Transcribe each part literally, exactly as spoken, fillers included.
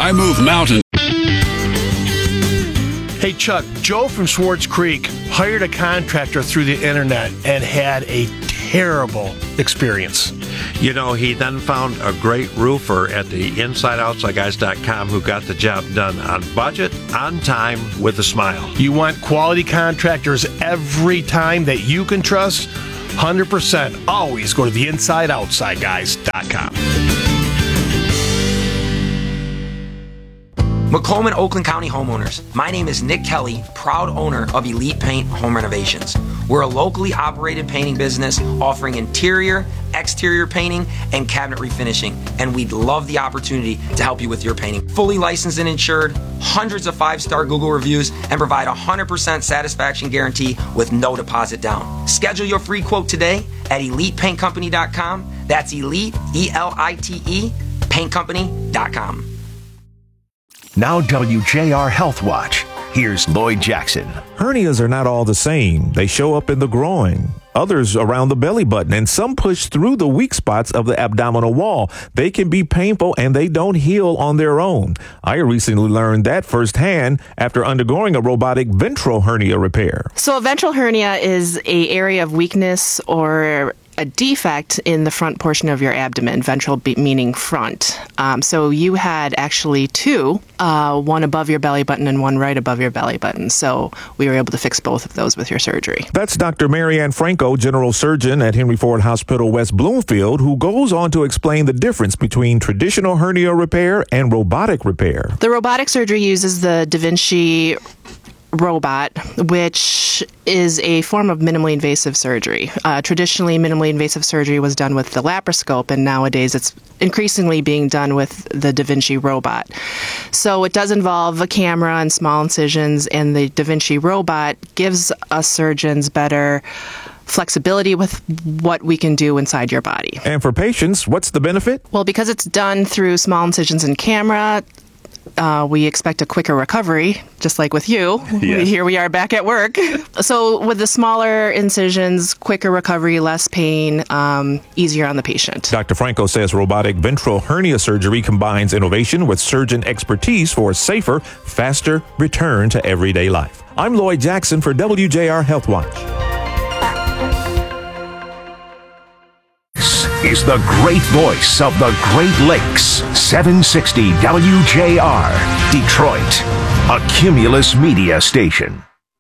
I move mountains. Hey, Chuck, Joe from Swartz Creek hired a contractor through the internet and had a terrible experience. You know, he then found a great roofer at the inside outside guys dot com who got the job done on budget, on time, with a smile. You want quality contractors every time that you can trust? one hundred percent. Always go to the inside outside guys dot com. Macomb and Oakland County homeowners, my name is Nick Kelly, proud owner of Elite Paint Home Renovations. We're a locally operated painting business offering interior, exterior painting, and cabinet refinishing, and we'd love the opportunity to help you with your painting. Fully licensed and insured, hundreds of five-star Google reviews, and provide a one hundred percent satisfaction guarantee with no deposit down. Schedule your free quote today at elite paint company dot com. That's Elite, E L I T E, paint company dot com. Now W J R Health Watch. Here's Lloyd Jackson. Hernias are not all the same. They show up in the groin, others around the belly button, and some push through the weak spots of the abdominal wall. They can be painful and they don't heal on their own. I recently learned that firsthand after undergoing a robotic ventral hernia repair. So a ventral hernia is a area of weakness or a defect in the front portion of your abdomen, ventral be- meaning front. Um, so you had actually two, uh, one above your belly button and one right above your belly button. So we were able to fix both of those with your surgery. That's Doctor Marianne Franco, general surgeon at Henry Ford Hospital West Bloomfield, who goes on to explain the difference between traditional hernia repair and robotic repair. The robotic surgery uses the Da Vinci robot, which is a form of minimally invasive surgery. Uh, traditionally, minimally invasive surgery was done with the laparoscope, and nowadays it's increasingly being done with the Da Vinci robot. So it does involve a camera and small incisions, and the Da Vinci robot gives us surgeons better flexibility with what we can do inside your body. And for patients, what's the benefit? Well, because it's done through small incisions and camera, Uh, we expect a quicker recovery, just like with you. Yes. Here we are back at work. So with the smaller incisions, quicker recovery, less pain, um, easier on the patient. Doctor Franco says robotic ventral hernia surgery combines innovation with surgeon expertise for a safer, faster return to everyday life. I'm Lloyd Jackson for W J R Health Watch. Is the great voice of the Great Lakes. seven sixty W J R, Detroit, a Cumulus media station.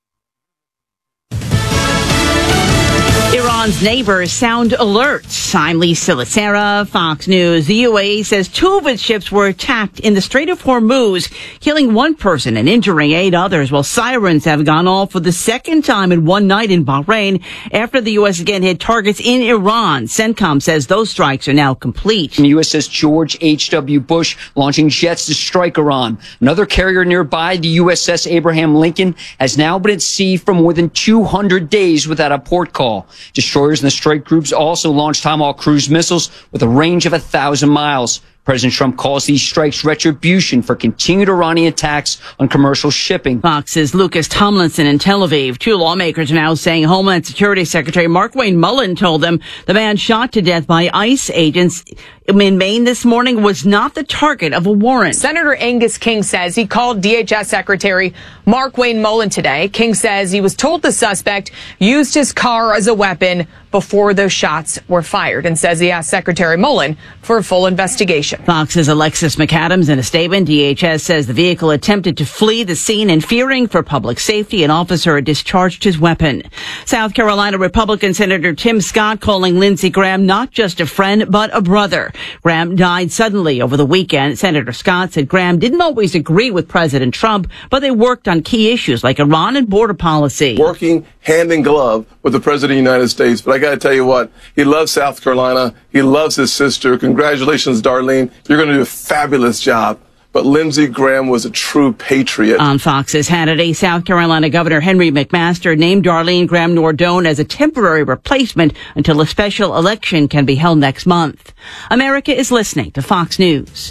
Iran's neighbors sound alert. I'm Lisa Lacera, Fox News. The U A E says two of its ships were attacked in the Strait of Hormuz, killing one person and injuring eight others, while sirens have gone off for the second time in one night in Bahrain after the U S again hit targets in Iran. CENTCOM says those strikes are now complete. The U S S George H W. Bush launching jets to strike Iran. Another carrier nearby, the U S S Abraham Lincoln, has now been at sea for more than two hundred days without a port call. Destroyers in the strike groups also launched Tomahawk cruise missiles with a range of a thousand miles. President Trump calls these strikes retribution for continued Iranian attacks on commercial shipping. Fox's Lucas Tomlinson in Tel Aviv. Two lawmakers are now saying Homeland Security Secretary Markwayne Mullin told them the man shot to death by ICE agents in Maine this morning was not the target of a warrant. Senator Angus King says he called D H S Secretary Markwayne Mullin today. King says he was told the suspect used his car as a weapon before those shots were fired, and says he asked Secretary Mullin for a full investigation. Fox's Alexis McAdams in a statement. D H S says the vehicle attempted to flee the scene, and fearing for public safety, an officer discharged his weapon. South Carolina Republican Senator Tim Scott calling Lindsey Graham not just a friend, but a brother. Graham died suddenly over the weekend. Senator Scott said Graham didn't always agree with President Trump, but they worked on key issues like Iran and border policy. Working hand in glove with the President of the United States. But I got to tell you what, he loves South Carolina. He loves his sister. Congratulations, Darlene. You're going to do a fabulous job. But Lindsey Graham was a true patriot. On Fox's Hannity, South Carolina Governor Henry McMaster named Darlene Graham Nordone as a temporary replacement until a special election can be held next month. America is listening to Fox News.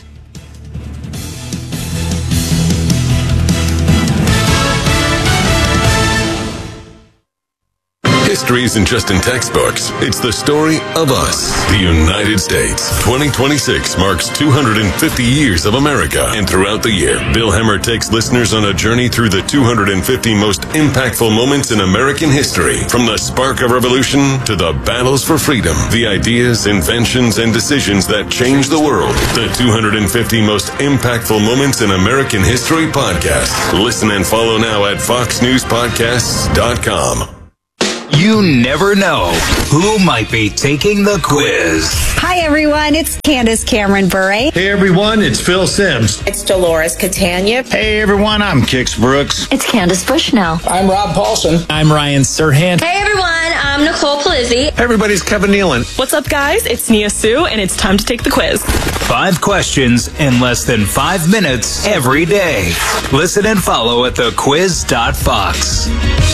History isn't just in textbooks. It's the story of us, the United States. twenty twenty-six marks two hundred fifty years of America. And throughout the year, Bill Hemmer takes listeners on a journey through the two hundred fifty most impactful moments in American history. From the spark of revolution to the battles for freedom, the ideas, inventions, and decisions that changed the world. The two hundred fifty most impactful moments in American history podcast. Listen and follow now at fox news podcasts dot com. You never know who might be taking the quiz. Hi, everyone. It's Candace Cameron Bure. Hey, everyone. It's Phil Sims. It's Dolores Catania. Hey, everyone. I'm Kix Brooks. It's Candace Bushnell. I'm Rob Paulson. I'm Ryan Serhant. Hey, everyone. I'm Nicole Palizzi. Hey, everybody's Kevin Nealon. What's up, guys? It's Nia Sue, and it's time to take the quiz. Five questions in less than five minutes every day. Listen and follow at the quiz dot fox.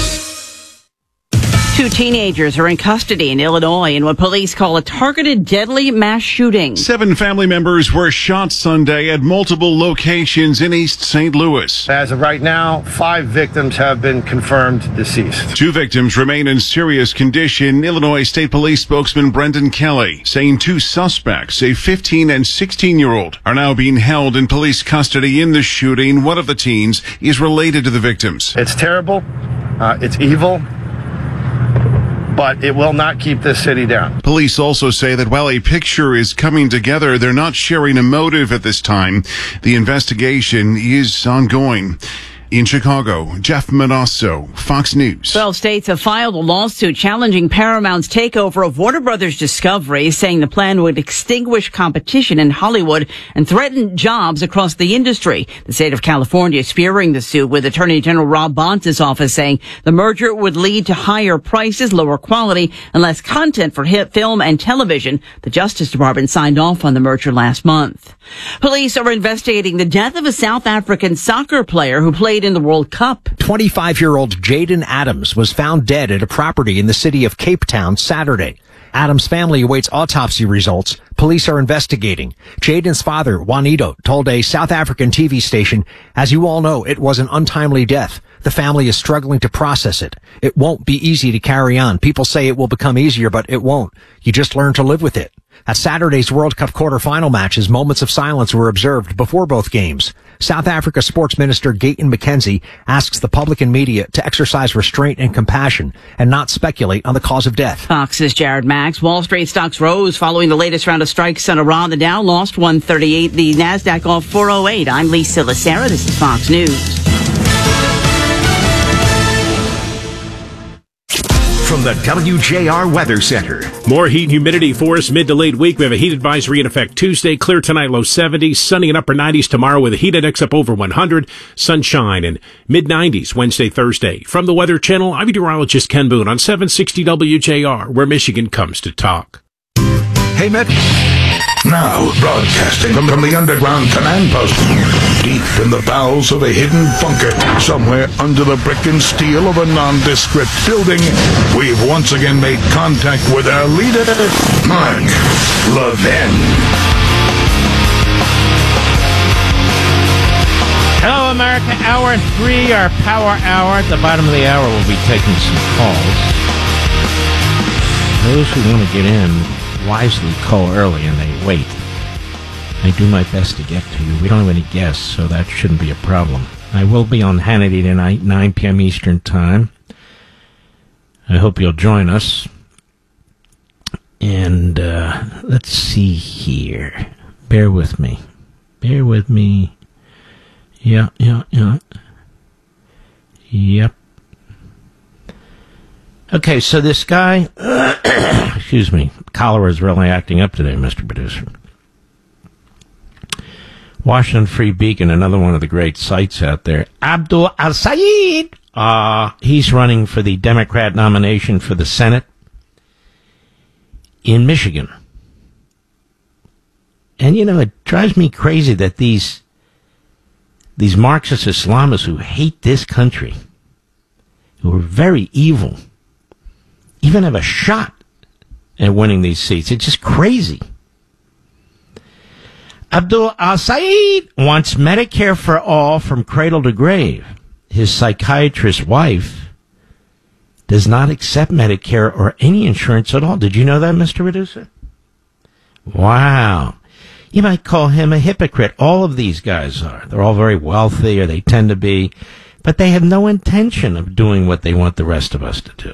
Two teenagers are in custody in Illinois in what police call a targeted deadly mass shooting. Seven family members were shot Sunday at multiple locations in East Saint Louis. As of right now, five victims have been confirmed deceased. Two victims remain in serious condition. Illinois State Police spokesman Brendan Kelly saying two suspects, a fifteen and sixteen-year-old, are now being held in police custody in the shooting. One of the teens is related to the victims. It's terrible. Uh, it's evil. But it will not keep this city down. Police also say that while a picture is coming together, they're not sharing a motive at this time. The investigation is ongoing. In Chicago, Jeff Manasso, Fox News. Twelve states have filed a lawsuit challenging Paramount's takeover of Warner Brothers Discovery, saying the plan would extinguish competition in Hollywood and threaten jobs across the industry. The state of California is fearing the suit, with Attorney General Rob Bonta's office saying the merger would lead to higher prices, lower quality, and less content for hit film and television. The Justice Department signed off on the merger last month. Police are investigating the death of a South African soccer player who played in the World Cup. twenty-five-year-old Jaden Adams was found dead at a property in the city of Cape Town Saturday. Adams' family awaits autopsy results. Police are investigating. Jaden's father, Juanito, told a South African T V station, "As you all know, it was an untimely death. The family is struggling to process it. It won't be easy to carry on. People say it will become easier, but it won't. You just learn to live with it." At Saturday's World Cup quarterfinal matches, moments of silence were observed before both games. South Africa Sports Minister Gayton McKenzie asks the public and media to exercise restraint and compassion and not speculate on the cause of death. Fox's Jared Max. Wall Street stocks rose following the latest round of strikes on Iran. The Dow lost one thirty-eight. The Nasdaq off four oh eight. I'm Lisa Lacera. This is Fox News. From the W J R Weather Center. More heat and humidity for us mid to late week. We have a heat advisory in effect Tuesday. Clear tonight, low seventies. Sunny and upper nineties tomorrow with a heat index up over one hundred. Sunshine and mid nineties Wednesday, Thursday. From the Weather Channel, I'm meteorologist Ken Boone on seven sixty W J R, where Michigan comes to talk. Hey, Mitch. Now, broadcasting from, from the underground command post, deep in the bowels of a hidden bunker, somewhere under the brick and steel of a nondescript building, we've once again made contact with our leader, Mark Levin. Hello, America. Hour three, our power hour. At the bottom of the hour, we'll be taking some calls. Those who want to get in wisely call early and they wait. I do my best to get to you. We don't have any guests, so that shouldn't be a problem. I will be on Hannity tonight, nine p.m. Eastern Time. I hope you'll join us. And uh, let's see here. Bear with me. Bear with me. Yeah, yeah, yeah. Yep. Okay, so this guy, excuse me, cholera is really acting up today, Mister Producer. Washington Free Beacon, another one of the great sites out there. Abdul Al-Sayed, uh, he's running for the Democrat nomination for the Senate in Michigan. And, you know, it drives me crazy that these, these Marxist Islamists who hate this country, who are very evil, even have a shot at winning these seats. It's just crazy. Abdul Al-Sayed wants Medicare for all from cradle to grave. His psychiatrist wife does not accept Medicare or any insurance at all. Did you know that, Mister Reducer? Wow. You might call him a hypocrite. All of these guys are. They're all very wealthy, or they tend to be, but they have no intention of doing what they want the rest of us to do.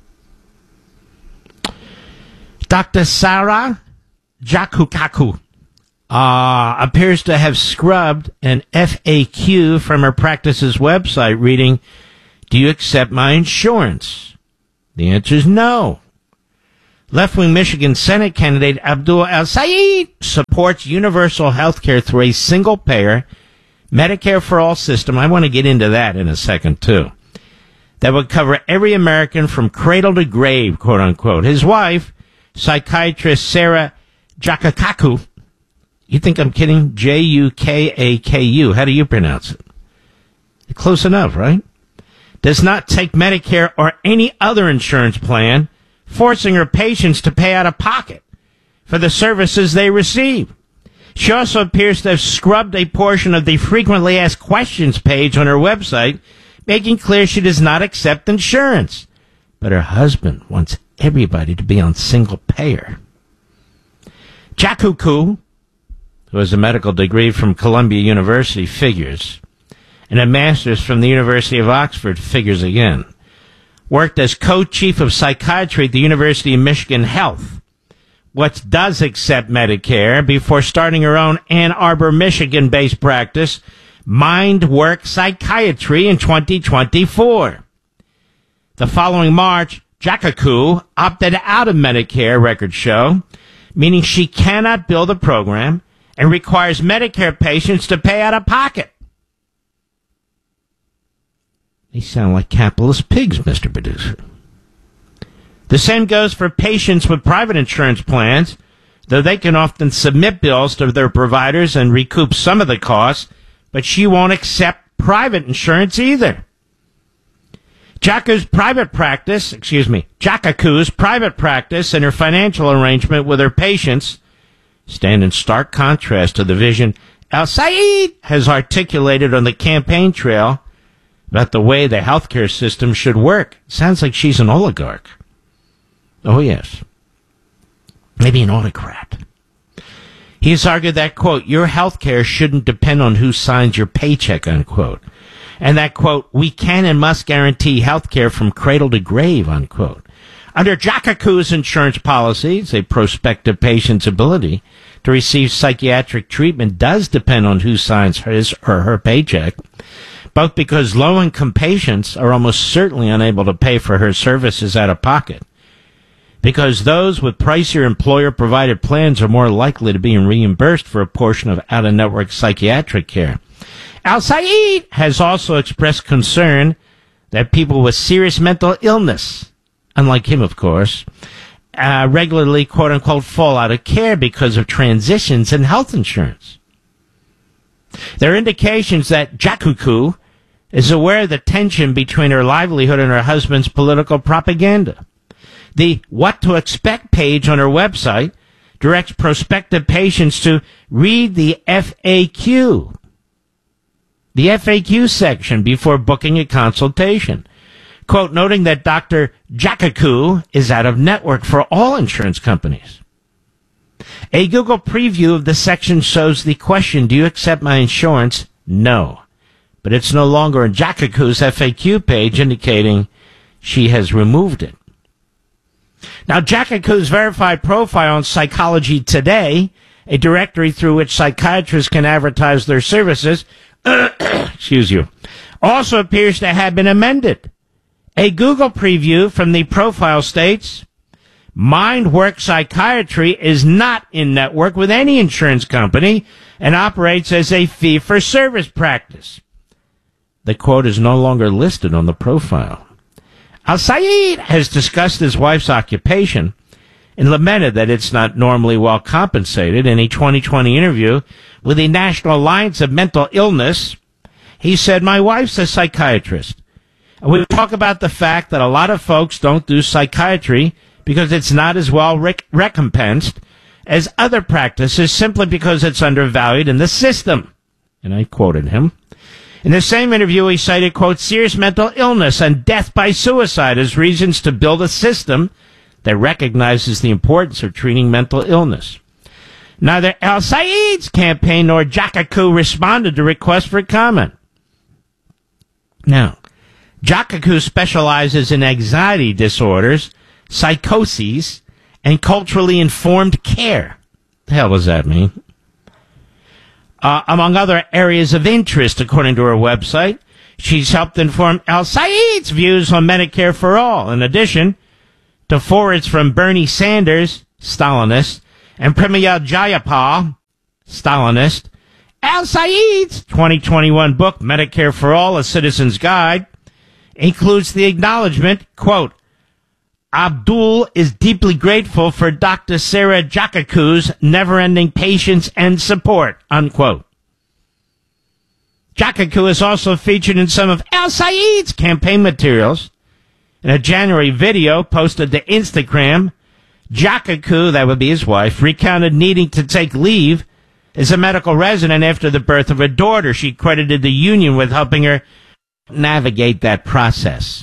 Doctor Sarah Jakukaku uh, appears to have scrubbed an F A Q from her practice's website reading, "Do you accept my insurance?" The answer is no. Left-wing Michigan Senate candidate Abdul El-Sayed supports universal health care through a single-payer, Medicare for All system. I want to get into that in a second, too. That would cover every American from cradle to grave, quote-unquote. His wife, psychiatrist Sarah Jakakaku, you think I'm kidding? J U K A K U. How do you pronounce it? Close enough, right? Does not take Medicare or any other insurance plan, forcing her patients to pay out of pocket for the services they receive. She also appears to have scrubbed a portion of the frequently asked questions page on her website, making clear she does not accept insurance. But her husband wants everybody to be on single payer. Jakuku, who has a medical degree from Columbia University, figures, and a master's from the University of Oxford, figures again. Worked as co-chief of psychiatry at the University of Michigan Health, what does accept Medicare, before starting her own Ann Arbor, Michigan-based practice, MindWork Psychiatry, in twenty twenty-four. The following March, Jakaku opted out of Medicare, records show, meaning she cannot bill the program and requires Medicare patients to pay out of pocket. They sound like capitalist pigs, Mister Producer. The same goes for patients with private insurance plans, though they can often submit bills to their providers and recoup some of the costs, but she won't accept private insurance either. Jakaku's private practice, excuse me, Jakaku's private practice and her financial arrangement with her patients stand in stark contrast to the vision El-Sayed has articulated on the campaign trail about the way the healthcare system should work. Sounds like she's an oligarch. Oh, yes. Maybe an autocrat. He has argued that, quote, your healthcare shouldn't depend on who signs your paycheck, unquote. And that, quote, we can and must guarantee healthcare from cradle to grave, unquote. Under Jakaku's insurance policies, a prospective patient's ability to receive psychiatric treatment does depend on who signs his or her paycheck, both because low-income patients are almost certainly unable to pay for her services out of pocket, because those with pricier employer-provided plans are more likely to be reimbursed for a portion of out-of-network psychiatric care. El-Sayed has also expressed concern that people with serious mental illness, unlike him, of course, uh, regularly, quote-unquote, fall out of care because of transitions in health insurance. There are indications that Jakaku is aware of the tension between her livelihood and her husband's political propaganda. The What to Expect page on her website directs prospective patients to read the F A Q, the F A Q section, before booking a consultation. Quote, noting that Doctor Jakaku is out of network for all insurance companies. A Google preview of the section shows the question, do you accept my insurance? No. But it's no longer on Jakaku's F A Q page, indicating she has removed it. Now, Jakaku's verified profile on Psychology Today, a directory through which psychiatrists can advertise their services, excuse you, also appears to have been amended. A Google preview from the profile states, MindWork Psychiatry is not in network with any insurance company and operates as a fee-for-service practice. The quote is no longer listed on the profile. El-Sayed has discussed his wife's occupation and lamented that it's not normally well compensated. In a twenty twenty interview with the National Alliance of Mental Illness, he said, my wife's a psychiatrist. We talk about the fact that a lot of folks don't do psychiatry because it's not as well rec- recompensed as other practices simply because it's undervalued in the system. And I quoted him. In the same interview, he cited, quote, serious mental illness and death by suicide as reasons to build a system that recognizes the importance of treating mental illness. Neither El Sayed's campaign nor Jakaku responded to requests for comment. Now, Jakaku specializes in anxiety disorders, psychoses, and culturally informed care. The hell does that mean? Uh, among other areas of interest, according to her website, she's helped inform El Sayed's views on Medicare for All, in addition to forwards from Bernie Sanders, Stalinist, and Pramila Jayapal, Stalinist. El Sayed's twenty twenty-one book, Medicare for All, A Citizen's Guide, includes the acknowledgement, quote, Abdul is deeply grateful for Doctor Sarah Jakaku's never-ending patience and support, unquote. Jakaku is also featured in some of El Sayed's campaign materials. In a January video posted to Instagram, Jakaku, that would be his wife, recounted needing to take leave as a medical resident after the birth of her daughter. She credited the union with helping her navigate that process.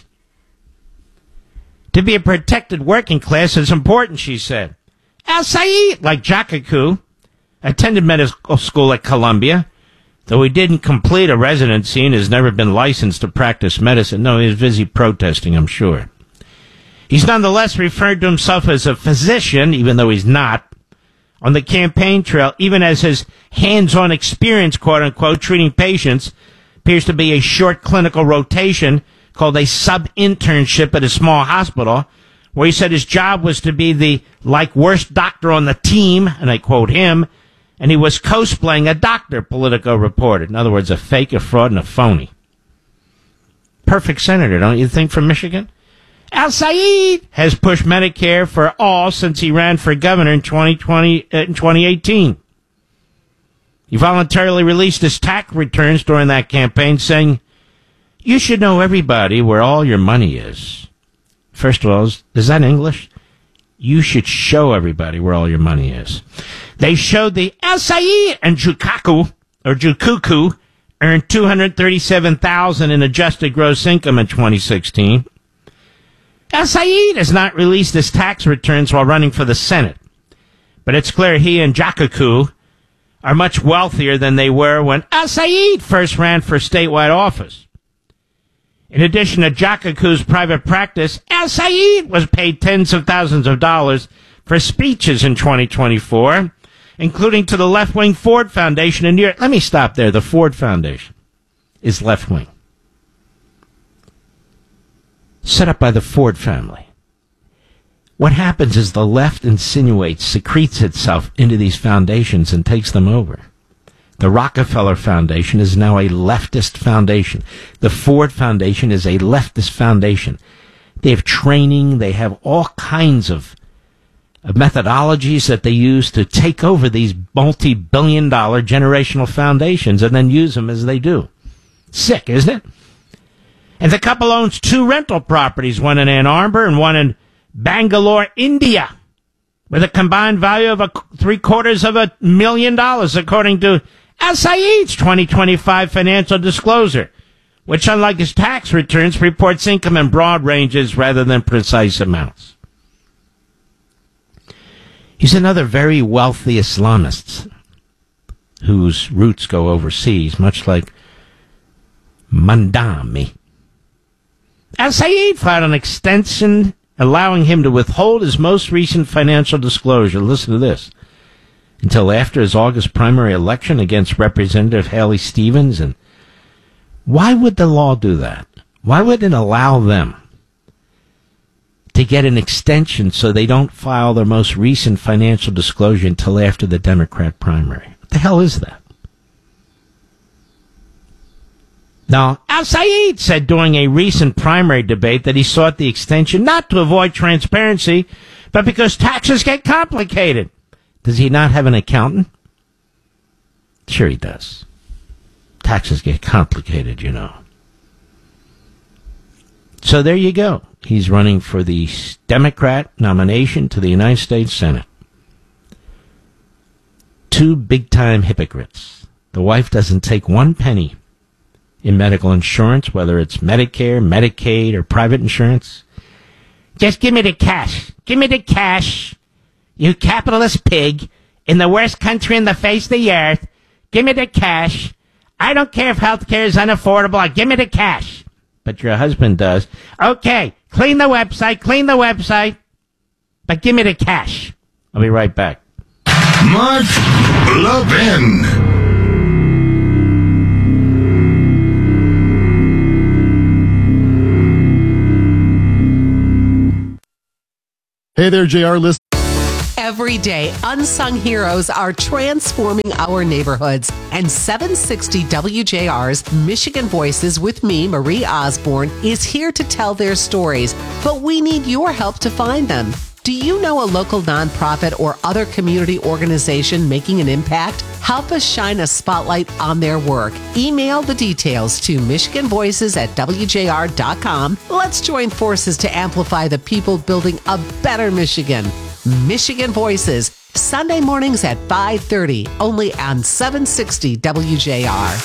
To be a protected working class is important, she said. El Sayed, like Jakaku, attended medical school at Columbia, though he didn't complete a residency and has never been licensed to practice medicine. No, he was busy protesting, I'm sure. He's nonetheless referred to himself as a physician, even though he's not, on the campaign trail, even as his hands-on experience, quote-unquote, treating patients appears to be a short clinical rotation called a sub-internship at a small hospital, where he said his job was to be the, like, worst doctor on the team, and I quote him, and he was cosplaying a doctor, Politico reported. In other words, a fake, a fraud, and a phony. Perfect senator, don't you think, from Michigan? El Sayed has pushed Medicare for all since he ran for governor in twenty twenty, uh, in twenty eighteen. He voluntarily released his tax returns during that campaign, saying, you should know everybody where all your money is. First of all, is, is that English? You should show everybody where all your money is. They showed the El Sayed and Jukaku, or Jukuku, earned two hundred thirty-seven thousand dollars in adjusted gross income in twenty sixteen. El Sayed has not released his tax returns while running for the Senate, but it's clear he and Jakaku are much wealthier than they were when El Sayed first ran for statewide office. In addition to Jakaku's private practice, El Sayed was paid tens of thousands of dollars for speeches in twenty twenty-four, including to the left-wing Ford Foundation in New York. Let me stop there. The Ford Foundation is left-wing. Set up by the Ford family. What happens is the left insinuates, secretes itself into these foundations and takes them over. The Rockefeller Foundation is now a leftist foundation. The Ford Foundation is a leftist foundation. They have training. They have all kinds of, of methodologies that they use to take over these multi-billion dollar generational foundations and then use them as they do. Sick, isn't it? And the couple owns two rental properties, one in Ann Arbor and one in Bangalore, India, with a combined value of a three quarters of a million dollars, according to El Sayed's twenty twenty-five financial disclosure, which, unlike his tax returns, reports income in broad ranges rather than precise amounts. He's another very wealthy Islamist whose roots go overseas, much like Mandami. El Sayed filed an extension allowing him to withhold his most recent financial disclosure. Listen to this. Until after his August primary election against Representative Haley Stevens. And why would the law do that? Why would it allow them to get an extension so they don't file their most recent financial disclosure until after the Democrat primary? What the hell is that? Now, El Sayed said during a recent primary debate that he sought the extension not to avoid transparency, but because taxes get complicated. Does he not have an accountant? Sure he does. Taxes get complicated, you know. So there you go. He's running for the Democrat nomination to the United States Senate. Two big-time hypocrites. The wife doesn't take one penny in medical insurance, whether it's Medicare, Medicaid, or private insurance. Just give me the cash. Give me the cash. You capitalist pig in the worst country in the face of the earth. Give me the cash. I don't care if health care is unaffordable. Give me the cash. But your husband does. Okay, clean the website, clean the website. But give me the cash. I'll be right back. Mark Levin. Hey there, J R. List. Every day, unsung heroes are transforming our neighborhoods. And seven sixty W J R's Michigan Voices with me, Marie Osborne, is here to tell their stories. But we need your help to find them. Do you know a local nonprofit or other community organization making an impact? Help us shine a spotlight on their work. Email the details to Michigan Voices at W J R dot com. Let's join forces to amplify the people building a better Michigan. Michigan Voices, Sunday mornings at five thirty, only on seven sixty W J R.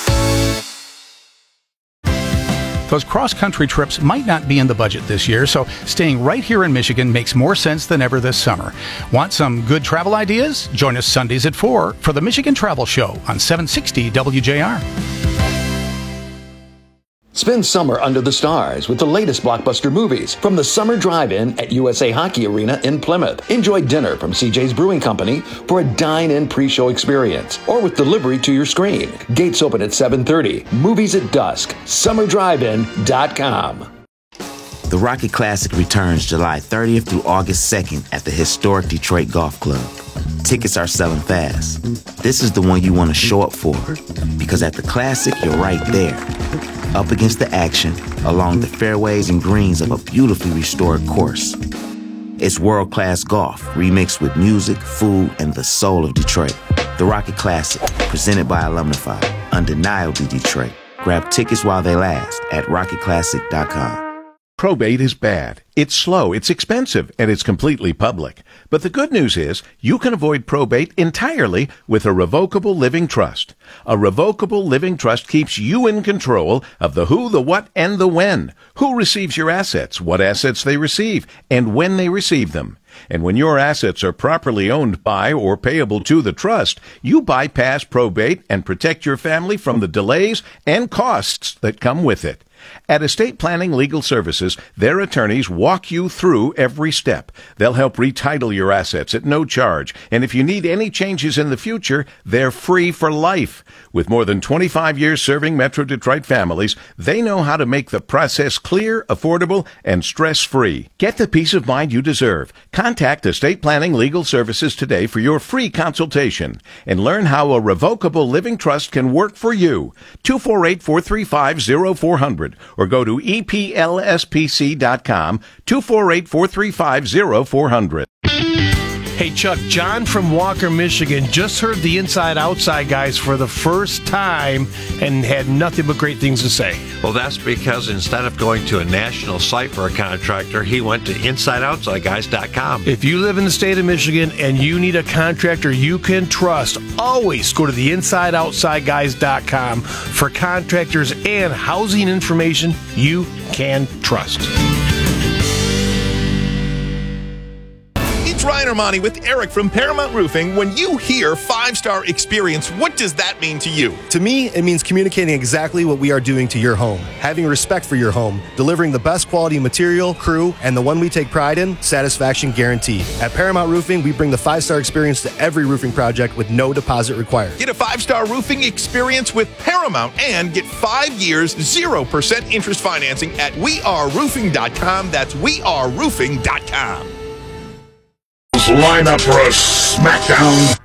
Those cross-country trips might not be in the budget this year, so staying right here in Michigan makes more sense than ever this summer. Want some good travel ideas? Join us Sundays at four for the Michigan Travel Show on seven sixty W J R. Spend summer under the stars with the latest blockbuster movies from the Summer Drive-In at U S A Hockey Arena in Plymouth. Enjoy dinner from C J's Brewing Company for a dine-in pre-show experience or with delivery to your screen. Gates open at seven thirty. Movies at dusk. summer drive in dot com. The Rocket Classic returns July thirtieth through August second at the historic Detroit Golf Club. Tickets are selling fast. This is the one you want to show up for because at the Classic, you're right there, up against the action, along the fairways and greens of a beautifully restored course. It's world-class golf, remixed with music, food, and the soul of Detroit. The Rocket Classic, presented by Alumnify, undeniably Detroit. Grab tickets while they last at rocket classic dot com. Probate is bad. It's slow, it's expensive, and it's completely public. But the good news is you can avoid probate entirely with a revocable living trust. A revocable living trust keeps you in control of the who, the what, and the when. Who receives your assets, what assets they receive, and when they receive them. And when your assets are properly owned by or payable to the trust, you bypass probate and protect your family from the delays and costs that come with it. At Estate Planning Legal Services, their attorneys walk you through every step. They'll help retitle your assets at no charge, and if you need any changes in the future, they're free for life. With more than twenty-five years serving Metro Detroit families, they know how to make the process clear, affordable, and stress-free. Get the peace of mind you deserve. Contact Estate Planning Legal Services today for your free consultation and learn how a revocable living trust can work for you. two four eight, four three five, zero four zero zero or go to E P L S P C dot com, two four eight, four three five, zero four zero zero. Hey, Chuck, John from Walker, Michigan, just heard the Inside Outside guys for the first time and had nothing but great things to say. Well, that's because instead of going to a national site for a contractor, he went to inside outside guys dot com. If you live in the state of Michigan and you need a contractor you can trust, always go to the inside outside guys dot com for contractors and housing information you can trust. It's Ryan Armani with Eric from Paramount Roofing. When you hear five-star experience, what does that mean to you? To me, it means communicating exactly what we are doing to your home, having respect for your home, delivering the best quality material, crew, and the one we take pride in, satisfaction guarantee. At Paramount Roofing, we bring the five-star experience to every roofing project with no deposit required. Get a five-star roofing experience with Paramount and get five years, zero percent interest financing at we are roofing dot com. That's we are roofing dot com. Line up for a smackdown